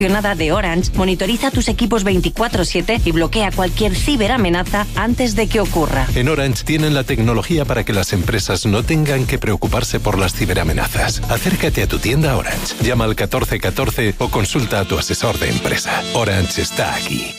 de Orange monitoriza tus equipos 24/7 y bloquea cualquier ciberamenaza antes de que ocurra. En Orange tienen la tecnología para que las empresas no tengan que preocuparse por las ciberamenazas. Acércate a tu tienda Orange, llama al 1414 o consulta a tu asesor de empresa. Orange está aquí.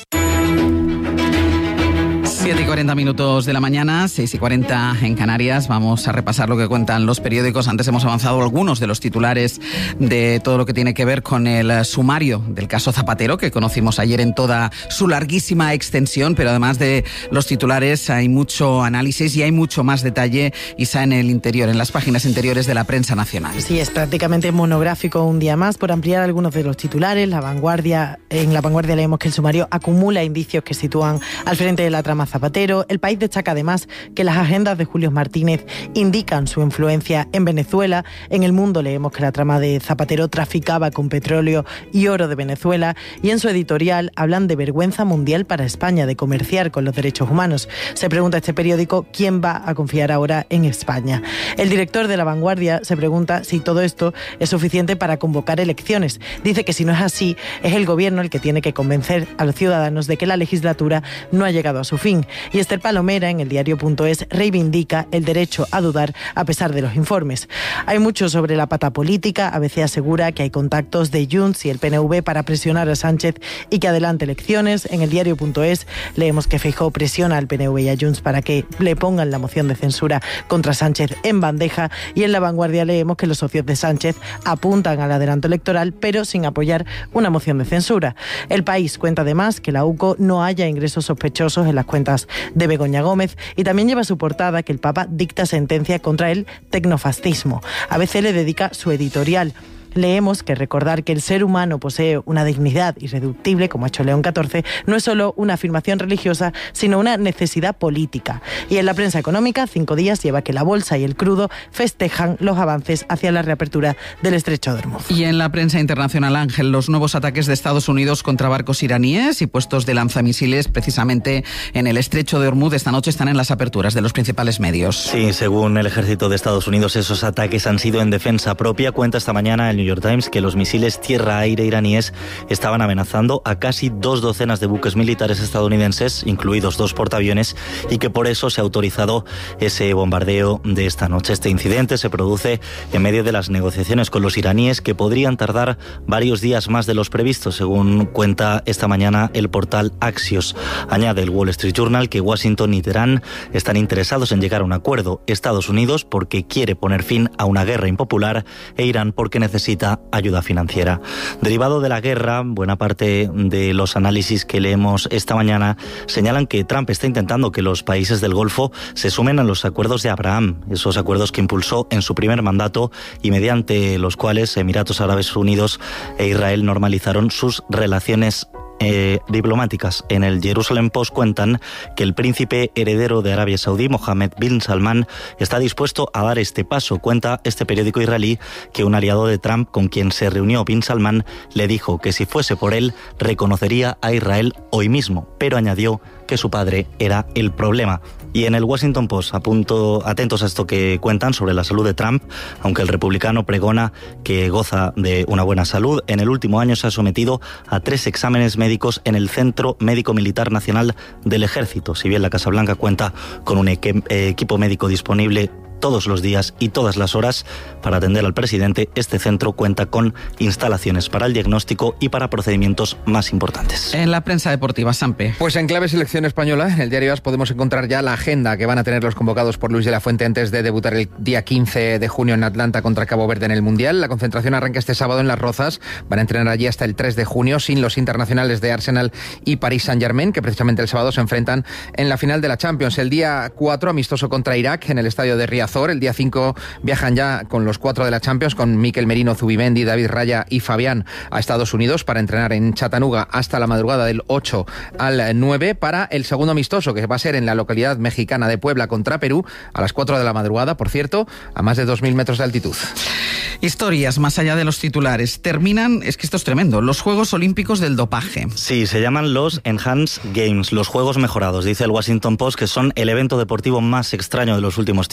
7:40 de la mañana, 6:40 en Canarias. Vamos a repasar lo que cuentan los periódicos. Antes hemos avanzado algunos de los titulares de todo lo que tiene que ver con el sumario del caso Zapatero, que conocimos ayer en toda su larguísima extensión, pero además de los titulares hay mucho análisis y hay mucho más detalle, Isa, en el interior, en las páginas interiores de la prensa nacional. Sí, es prácticamente monográfico un día más. Por ampliar algunos de los titulares, en La Vanguardia leemos que el sumario acumula indicios que sitúan al frente de la trama Zapatero. El País destaca además que las agendas de Julio Martínez indican su influencia en Venezuela. En El Mundo leemos que la trama de Zapatero traficaba con petróleo y oro de Venezuela, y en su editorial hablan de vergüenza mundial para España de comerciar con los derechos humanos. Se pregunta este periódico quién va a confiar ahora en España. El director de La Vanguardia se pregunta si todo esto es suficiente para convocar elecciones. Dice que si no es así, es el gobierno el que tiene que convencer a los ciudadanos de que la legislatura no ha llegado a su fin. Y Esther Palomera, en el diario.es, reivindica el derecho a dudar a pesar de los informes. Hay mucho sobre la pata política. ABC asegura que hay contactos de Junts y el PNV para presionar a Sánchez y que adelante elecciones. En el diario.es leemos que Feijóo presiona al PNV y a Junts para que le pongan la moción de censura contra Sánchez en bandeja. Y en La Vanguardia leemos que los socios de Sánchez apuntan al adelanto electoral, pero sin apoyar una moción de censura. El País cuenta además que la UCO no haya ingresos sospechosos en las cuentas de Begoña Gómez, y también lleva a su portada que el Papa dicta sentencia contra el tecnofascismo. ABC le dedica su editorial. Leemos que recordar que el ser humano posee una dignidad irreductible, como ha hecho León XIV, no es solo una afirmación religiosa, sino una necesidad política. Y en la prensa económica, 5 días lleva que la bolsa y el crudo festejan los avances hacia la reapertura del estrecho de Hormuz. Y en la prensa internacional, Ángel, los nuevos ataques de Estados Unidos contra barcos iraníes y puestos de lanzamisiles precisamente en el estrecho de Hormuz esta noche están en las aperturas de los principales medios. Sí, según el ejército de Estados Unidos, esos ataques han sido en defensa propia. Cuenta esta mañana el New York Times que los misiles tierra-aire iraníes estaban amenazando a casi 2 docenas de buques militares estadounidenses, incluidos 2 portaaviones, y que por eso se ha autorizado ese bombardeo de esta noche. Este incidente se produce en medio de las negociaciones con los iraníes, que podrían tardar varios días más de los previstos, según cuenta esta mañana el portal Axios. Añade el Wall Street Journal que Washington y Teherán están interesados en llegar a un acuerdo. Estados Unidos porque quiere poner fin a una guerra impopular, e Irán porque necesita ayuda financiera. Derivado de la guerra, buena parte de los análisis que leemos esta mañana señalan que Trump está intentando que los países del Golfo se sumen a los acuerdos de Abraham, esos acuerdos que impulsó en su primer mandato y mediante los cuales Emiratos Árabes Unidos e Israel normalizaron sus relaciones diplomáticas. En el Jerusalem Post cuentan que el príncipe heredero de Arabia Saudí, Mohammed bin Salman, está dispuesto a dar este paso. Cuenta este periódico israelí que un aliado de Trump con quien se reunió bin Salman le dijo que si fuese por él reconocería a Israel hoy mismo, pero añadió que su padre era el problema. Y en el Washington Post, atentos a esto que cuentan sobre la salud de Trump, aunque el republicano pregona que goza de una buena salud, en el último año se ha sometido a 3 exámenes médicos en el Centro Médico Militar Nacional del Ejército. Si bien la Casa Blanca cuenta con un equipo médico disponible todos los días y todas las horas para atender al presidente, este centro cuenta con instalaciones para el diagnóstico y para procedimientos más importantes. En la prensa deportiva, Sampe. Pues en clave selección española, en el diario AS podemos encontrar ya la agenda que van a tener los convocados por Luis de la Fuente antes de debutar el día 15 de junio en Atlanta contra Cabo Verde en el Mundial. La concentración arranca este sábado en Las Rozas. Van a entrenar allí hasta el 3 de junio sin los internacionales de Arsenal y Paris Saint-Germain, que precisamente el sábado se enfrentan en la final de la Champions. El día 4, amistoso contra Irak en el estadio de Riazor. El día 5 viajan ya con los 4 de la Champions, con Mikel Merino, Zubimendi, David Raya y Fabián a Estados Unidos para entrenar en Chattanooga hasta la madrugada del 8 al 9 para el segundo amistoso, que va a ser en la localidad mexicana de Puebla contra Perú a las 4 de la madrugada, por cierto, a más de 2.000 metros de altitud. Historias más allá de los titulares. Terminan, es que esto es tremendo, los Juegos Olímpicos del dopaje. Sí, se llaman los Enhanced Games, los Juegos Mejorados. Dice el Washington Post que son el evento deportivo más extraño de los últimos tiempos.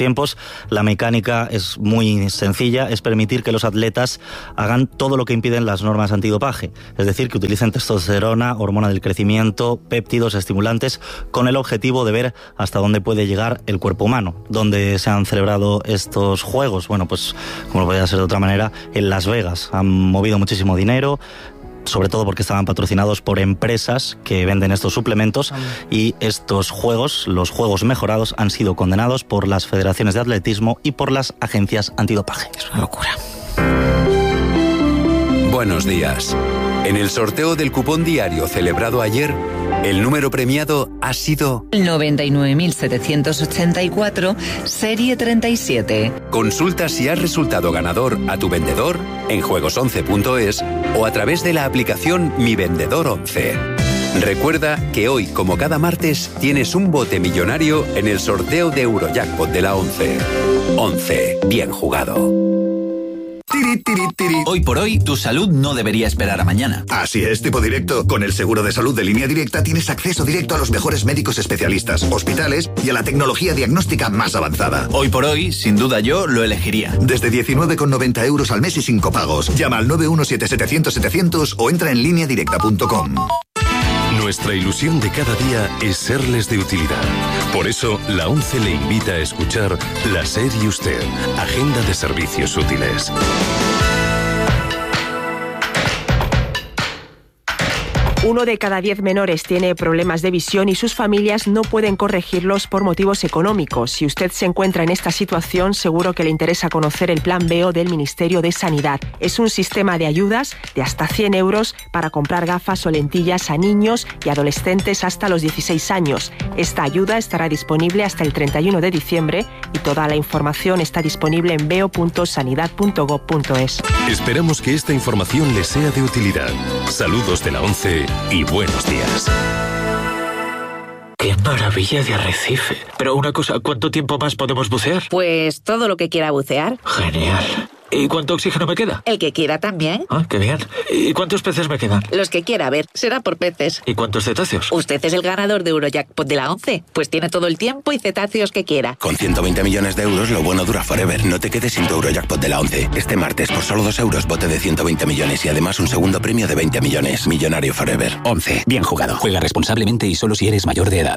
La mecánica es muy sencilla, es permitir que los atletas hagan todo lo que impiden las normas antidopaje, es decir, que utilicen testosterona, hormona del crecimiento, péptidos, estimulantes, con el objetivo de ver hasta dónde puede llegar el cuerpo humano. ¿Dónde se han celebrado estos juegos? Bueno, pues como no podía ser de otra manera, en Las Vegas. Han movido muchísimo dinero, sobre todo porque estaban patrocinados por empresas que venden estos suplementos, y estos juegos, los juegos mejorados, han sido condenados por las federaciones de atletismo y por las agencias antidopaje. Es una locura. Buenos días. En el sorteo del cupón diario celebrado ayer, el número premiado ha sido 99.784, serie 37. Consulta si has resultado ganador a tu vendedor en juegos11.es o a través de la aplicación Mi Vendedor 11. Recuerda que hoy, como cada martes, tienes un bote millonario en el sorteo de Eurojackpot de la 11. 11. Bien jugado. Hoy por hoy, tu salud no debería esperar a mañana. Así es, tipo directo. Con el seguro de salud de Línea Directa tienes acceso directo a los mejores médicos especialistas, hospitales y a la tecnología diagnóstica más avanzada. Hoy por hoy, sin duda yo lo elegiría. Desde 19,90 euros al mes y sin copagos. Llama al 917-700-700 o entra en lineadirecta.com. Nuestra ilusión de cada día es serles de utilidad. Por eso, la 11 le invita a escuchar La SER y Usted, Agenda de Servicios Útiles. 1 de cada 10 menores tiene problemas de visión y sus familias no pueden corregirlos por motivos económicos. Si usted se encuentra en esta situación, seguro que le interesa conocer el Plan BEO del Ministerio de Sanidad. Es un sistema de ayudas de hasta 100 euros para comprar gafas o lentillas a niños y adolescentes hasta los 16 años. Esta ayuda estará disponible hasta el 31 de diciembre y toda la información está disponible en beo.sanidad.gov.es. Esperamos que esta información les sea de utilidad. Saludos de la 11 y buenos días. ¡Qué maravilla de arrecife! Pero una cosa, ¿cuánto tiempo más podemos bucear? Pues todo lo que quiera bucear. Genial. ¿Y cuánto oxígeno me queda? El que quiera también. Ah, qué bien. ¿Y cuántos peces me quedan? Los que quiera, a ver, será por peces. ¿Y cuántos cetáceos? Usted es el ganador de Eurojackpot de la 11. Pues tiene todo el tiempo y cetáceos que quiera. Con 120 millones de euros, lo bueno dura forever. No te quedes sin tu Eurojackpot de la 11. Este martes, por solo 2 euros, bote de 120 millones y además un segundo premio de 20 millones. Millonario forever. 11. Bien jugado. Juega responsablemente y solo si eres mayor de edad.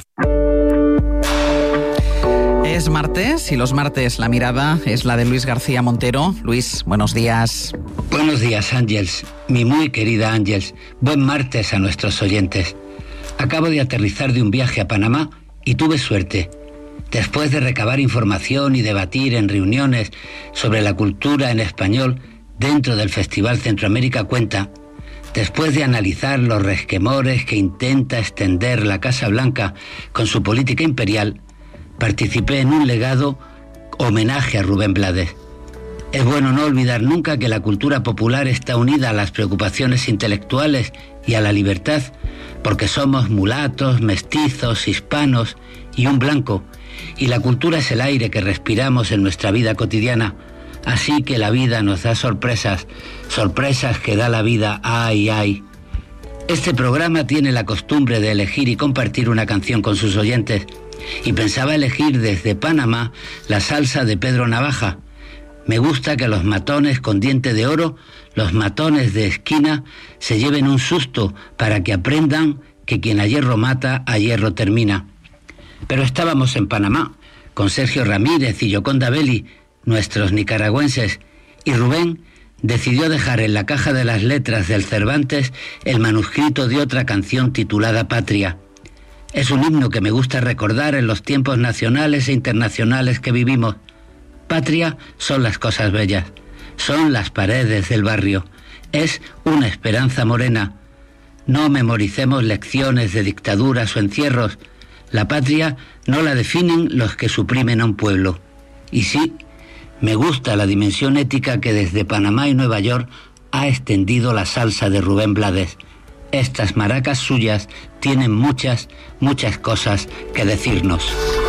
Es martes y los martes la mirada es la de Luis García Montero. Luis, buenos días. Buenos días, Ángels. Mi muy querida Ángels. Buen martes a nuestros oyentes. Acabo de aterrizar de un viaje a Panamá y tuve suerte. Después de recabar información y debatir en reuniones sobre la cultura en español dentro del Festival Centroamérica Cuenta, después de analizar los resquemores que intenta extender la Casa Blanca con su política imperial, participé en un legado homenaje a Rubén Blades. Es bueno no olvidar nunca que la cultura popular está unida a las preocupaciones intelectuales y a la libertad, porque somos mulatos, mestizos, hispanos y un blanco, y la cultura es el aire que respiramos en nuestra vida cotidiana. Así que la vida nos da sorpresas, sorpresas que da la vida, ay, ay. Este programa tiene la costumbre de elegir y compartir una canción con sus oyentes, y pensaba elegir desde Panamá la salsa de Pedro Navaja. Me gusta que los matones con diente de oro, los matones de esquina, se lleven un susto para que aprendan que quien a hierro mata, a hierro termina. Pero estábamos en Panamá, con Sergio Ramírez y Yoconda Belli, nuestros nicaragüenses, y Rubén decidió dejar en la caja de las letras del Cervantes el manuscrito de otra canción titulada Patria. Es un himno que me gusta recordar en los tiempos nacionales e internacionales que vivimos. Patria son las cosas bellas, son las paredes del barrio, es una esperanza morena. No memoricemos lecciones de dictaduras o encierros. La patria no la definen los que suprimen a un pueblo. Y sí, me gusta la dimensión ética que desde Panamá y Nueva York ha extendido la salsa de Rubén Blades. Estas maracas suyas tienen muchas, muchas cosas que decirnos.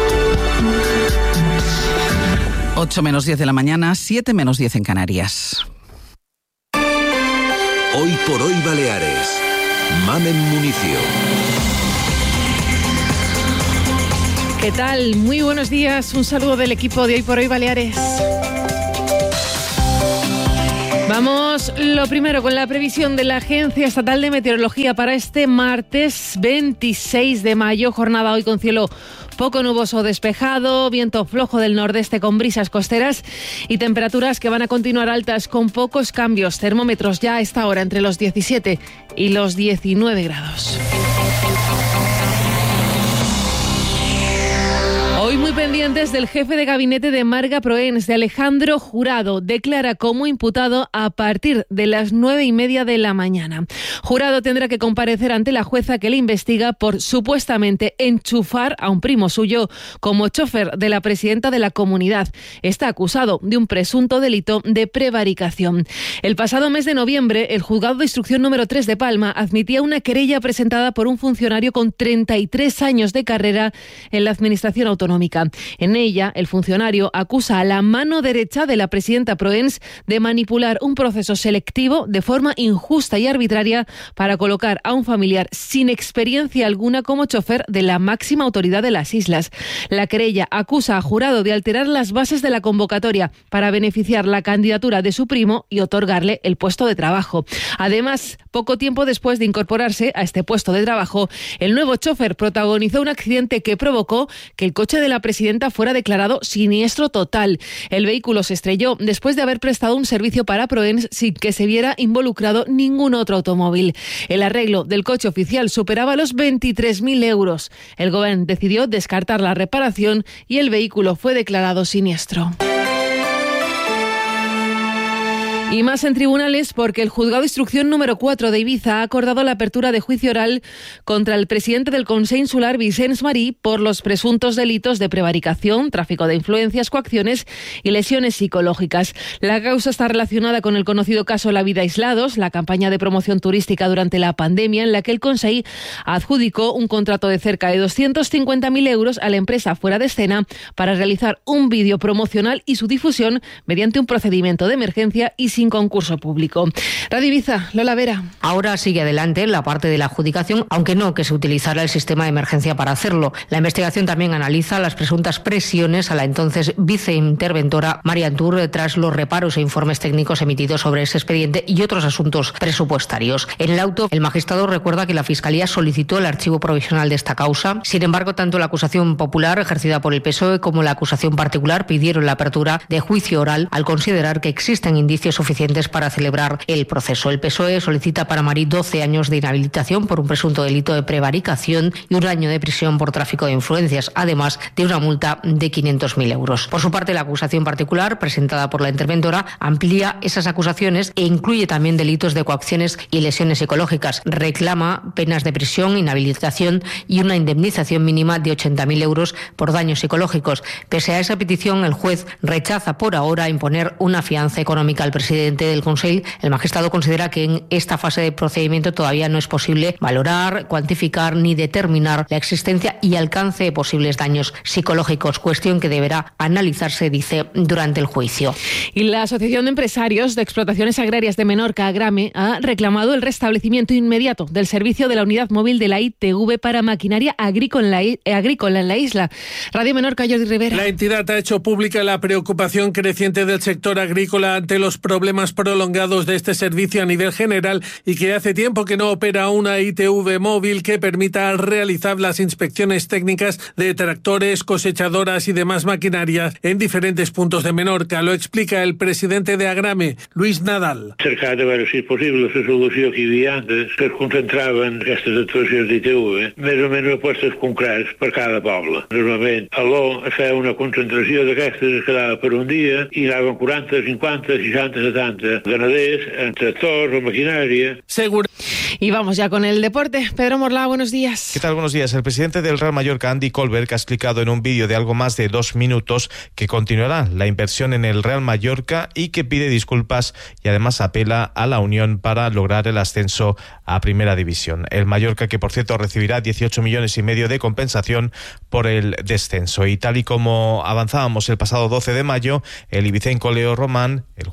8 menos 10 de la mañana, 7 menos 10 en Canarias. Hoy por hoy Baleares. Mamen Municio. ¿Qué tal? Muy buenos días. Un saludo del equipo de Hoy por Hoy Baleares. Vamos lo primero con la previsión de la Agencia Estatal de Meteorología para este martes 26 de mayo. Jornada hoy con cielo poco nuboso o despejado, viento flojo del nordeste con brisas costeras y temperaturas que van a continuar altas con pocos cambios. Termómetros ya a esta hora entre los 17 y los 19 grados. Hoy muy pendientes del jefe de gabinete de Marga Proens, de Alejandro Jurado. Declara como imputado a partir de las 9:30 de la mañana. Jurado tendrá que comparecer ante la jueza que le investiga por supuestamente enchufar a un primo suyo como chofer de la presidenta de la comunidad. Está acusado de un presunto delito de prevaricación. El pasado mes de noviembre, el juzgado de instrucción número 3 de Palma admitía una querella presentada por un funcionario con 33 años de carrera en la administración autonómica. En ella, el funcionario acusa a la mano derecha de la presidenta Proens de manipular un proceso selectivo de forma injusta y arbitraria para colocar a un familiar sin experiencia alguna como chofer de la máxima autoridad de las islas. La querella acusa a Jurado de alterar las bases de la convocatoria para beneficiar la candidatura de su primo y otorgarle el puesto de trabajo. Además, poco tiempo después de incorporarse a este puesto de trabajo, el nuevo chofer protagonizó un accidente que provocó que el coche de la presidenta fuera declarado siniestro total. El vehículo se estrelló después de haber prestado un servicio para Proens sin que se viera involucrado ningún otro automóvil. El arreglo del coche oficial superaba los 23.000 euros. El Gobierno decidió descartar la reparación y el vehículo fue declarado siniestro. Y más en tribunales porque el juzgado de instrucción número 4 de Ibiza ha acordado la apertura de juicio oral contra el presidente del Consell Insular, Vicenç Marí, por los presuntos delitos de prevaricación, tráfico de influencias, coacciones y lesiones psicológicas. La causa está relacionada con el conocido caso La Vida Aislados, la campaña de promoción turística durante la pandemia en la que el Consell adjudicó un contrato de cerca de 250.000 euros a la empresa Fuera de Escena para realizar un vídeo promocional y su difusión mediante un procedimiento de emergencia y sin concurso público. Radio Ibiza, Lola Vera. Ahora sigue adelante la parte de la adjudicación, aunque no que se utilizara el sistema de emergencia para hacerlo. La investigación también analiza las presuntas presiones a la entonces viceinterventora María Antur tras los reparos e informes técnicos emitidos sobre ese expediente y otros asuntos presupuestarios. En el auto, el magistrado recuerda que la Fiscalía solicitó el archivo provisional de esta causa. Sin embargo, tanto la acusación popular ejercida por el PSOE como la acusación particular pidieron la apertura de juicio oral al considerar que existen indicios suficientes para celebrar el proceso. El PSOE solicita para Marí 12 años de inhabilitación por un presunto delito de prevaricación y 1 año de prisión por tráfico de influencias, además de una multa de 500.000 euros. Por su parte, la acusación particular, presentada por la interventora, amplía esas acusaciones e incluye también delitos de coacciones y lesiones psicológicas. Reclama penas de prisión, inhabilitación y una indemnización mínima de 80.000 euros por daños psicológicos. Pese a esa petición, el juez rechaza por ahora imponer una fianza económica al presidente del Consell. El magistrado considera que en esta fase de procedimiento todavía no es posible valorar, cuantificar ni determinar la existencia y alcance de posibles daños psicológicos, cuestión que deberá analizarse, dice, durante el juicio. Y la Asociación de Empresarios de Explotaciones Agrarias de Menorca, Agrame, ha reclamado el restablecimiento inmediato del servicio de la unidad móvil de la ITV para maquinaria agrícola en la isla. Radio Menorca, Jordi Rivera. La entidad ha hecho pública la preocupación creciente del sector agrícola ante los problemas prolongados de este servicio a nivel general y que hace tiempo que no opera una ITV móvil que permita realizar las inspecciones técnicas de tractores, cosechadoras y demás maquinarias en diferentes puntos de Menorca. Lo explica el presidente de Agrame, Luis Nadal. Cercar de veure si és possible la solució que hi havia antes, que es concentraven aquestes actuacions d'ITV, més o menys puestos concrets per cada poble. Normalment, a l'O es feia una concentració d'aquestes, es quedava per un dia i anaven 40, 50, 60, 70 ganaders, tractors o maquinaria. Seguro. Y vamos ya con el deporte. Pedro Morlá, buenos días. ¿Qué tal? Buenos días. El presidente del Real Mallorca, Andy Colbert, ha explicado en un vídeo de algo más de 2 minutos que continuará la inversión en el Real Mallorca y que pide disculpas y además apela a la unión para lograr el ascenso a Primera División. El Mallorca, que por cierto recibirá 18,5 millones de compensación por el descenso. Y tal y como avanzábamos el pasado 12 de mayo, el ibicenco Leo Román, el jugador del Mallorca,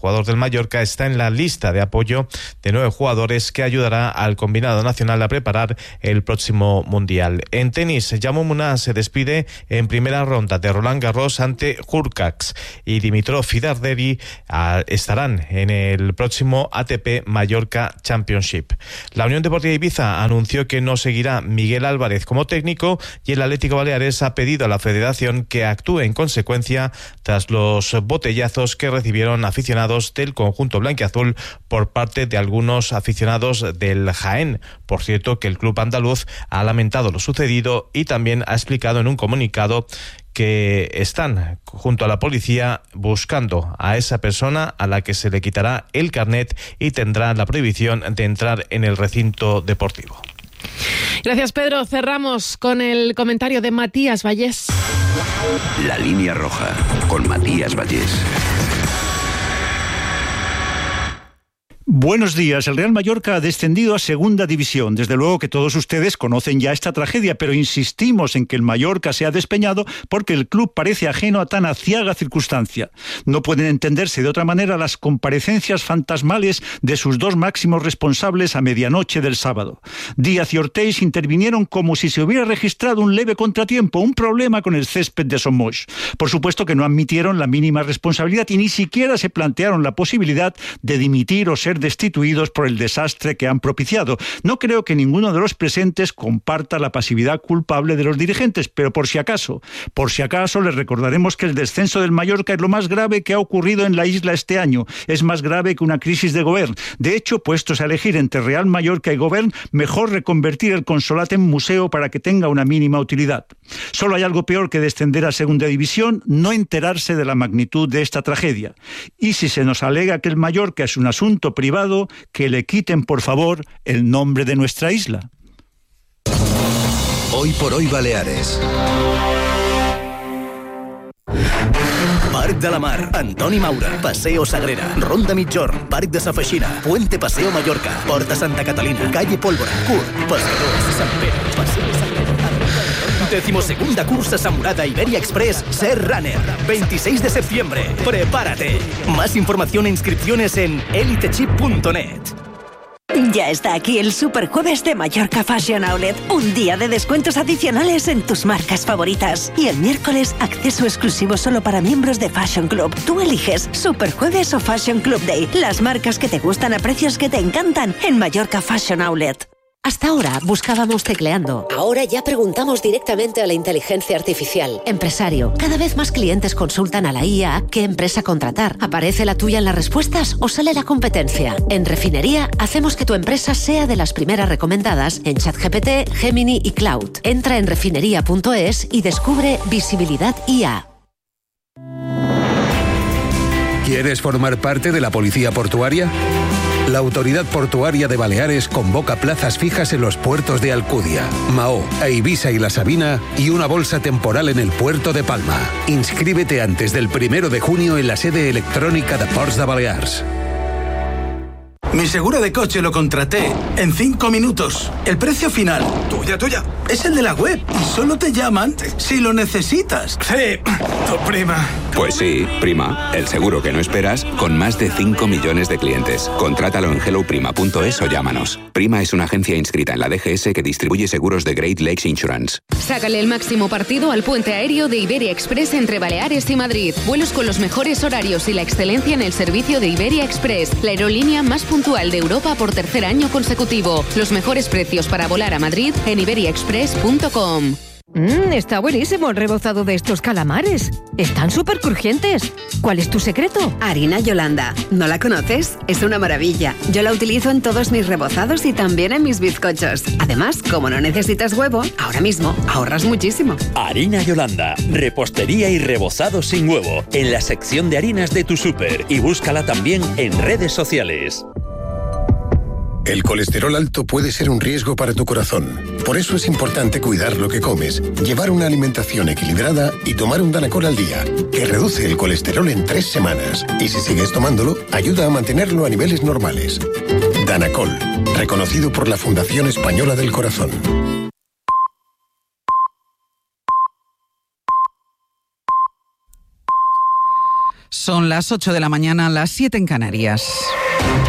Mallorca está en la lista de apoyo de 9 jugadores que ayudará al combinado nacional a preparar el próximo Mundial. En tenis, Jaume Munar se despide en primera ronda de Roland Garros ante Hurkacz y Dimitrov y Darderi estarán en el próximo ATP Mallorca Championship. La Unión Deportiva Ibiza anunció que no seguirá Miguel Álvarez como técnico y el Atlético Baleares ha pedido a la Federación que actúe en consecuencia tras los botellazos que recibieron aficionados del conjunto blanquiazul por parte de algunos aficionados del Jaén. Por cierto, que el club andaluz ha lamentado lo sucedido y también ha explicado en un comunicado que están junto a la policía buscando a esa persona a la que se le quitará el carnet y tendrá la prohibición de entrar en el recinto deportivo. Gracias, Pedro. Cerramos con el comentario de Matías Vallés. La línea roja con Matías Vallés. Buenos días. El Real Mallorca ha descendido a Segunda División. Desde luego que todos ustedes conocen ya esta tragedia, pero insistimos en que el Mallorca se ha despeñado porque el club parece ajeno a tan aciaga circunstancia. No pueden entenderse de otra manera las comparecencias fantasmales de sus dos máximos responsables a medianoche del sábado. Díaz y Ortiz intervinieron como si se hubiera registrado un leve contratiempo, un problema con el césped de Somos. Por supuesto que no admitieron la mínima responsabilidad y ni siquiera se plantearon la posibilidad de dimitir o ser destituidos por el desastre que han propiciado. No creo que ninguno de los presentes comparta la pasividad culpable de los dirigentes, pero por si acaso les recordaremos que el descenso del Mallorca es lo más grave que ha ocurrido en la isla este año. Es más grave que una crisis de Govern. De hecho, puestos a elegir entre Real Mallorca y Govern, mejor reconvertir el Consolat en museo para que tenga una mínima utilidad. Solo hay algo peor que descender a Segunda División, no enterarse de la magnitud de esta tragedia. Y si se nos alega que el Mallorca es un asunto privado, que le quiten, por favor, el nombre de nuestra isla. Hoy por hoy Baleares. Parc de la Mar, Antoni Maura, Paseo Sagrera, Ronda Migjorn, Parc de Sa Feixina, Puente Paseo Mallorca, Porta Santa Catalina, Calle Pólvora, Curt, Passadors, Sant Pere, Paseo Sagrera. 12ª cursa Samurada Iberia Express Ser Runner, 26 de septiembre. Prepárate. Más información e inscripciones en elitechip.net. Ya está aquí el Superjueves de Mallorca Fashion Outlet. Un día de descuentos adicionales en tus marcas favoritas. Y el miércoles, acceso exclusivo solo para miembros de Fashion Club. Tú eliges Superjueves o Fashion Club Day. Las marcas que te gustan a precios que te encantan en Mallorca Fashion Outlet. Hasta ahora buscábamos tecleando. Ahora ya preguntamos directamente a la inteligencia artificial. Empresario, cada vez más clientes consultan a la IA qué empresa contratar. ¿Aparece la tuya en las respuestas o sale la competencia? En Refinería hacemos que tu empresa sea de las primeras recomendadas en ChatGPT, Gemini y Cloud. Entra en refinería.es y descubre Visibilidad IA. ¿Quieres formar parte de la Policía Portuaria? La Autoridad Portuaria de Baleares convoca plazas fijas en los puertos de Alcudia, Mahó, Eivissa y La Sabina y una bolsa temporal en el puerto de Palma. Inscríbete antes del 1 de junio en la sede electrónica de Ports de Balears. Mi seguro de coche lo contraté en 5 minutos. El precio final, tuya, es el de la web y solo te llaman si lo necesitas. Sí, tu prima. Pues sí, prima, el seguro que no esperas con más de 5 millones de clientes. Contrátalo en helloprima.es o llámanos. Prima es una agencia inscrita en la DGS que distribuye seguros de Great Lakes Insurance. Sácale el máximo partido al puente aéreo de Iberia Express entre Baleares y Madrid. Vuelos con los mejores horarios y la excelencia en el servicio de Iberia Express, la aerolínea más puntual de Europa por tercer año consecutivo. Los mejores precios para volar a Madrid en iberiaexpress.com. Está buenísimo el rebozado de estos calamares. Están súper crujientes. ¿Cuál es tu secreto? Harina Yolanda. ¿No la conoces? Es una maravilla. Yo la utilizo en todos mis rebozados y también en mis bizcochos. Además, como no necesitas huevo, ahora mismo ahorras muchísimo. Harina Yolanda. Repostería y rebozado sin huevo. En la sección de harinas de tu súper. Y búscala también en redes sociales. El colesterol alto puede ser un riesgo para tu corazón. Por eso es importante cuidar lo que comes, llevar una alimentación equilibrada y tomar un Danacol al día, que reduce el colesterol en 3 semanas. Y si sigues tomándolo, ayuda a mantenerlo a niveles normales. Danacol, reconocido por la Fundación Española del Corazón. Son las 8 de la mañana, las 7 en Canarias.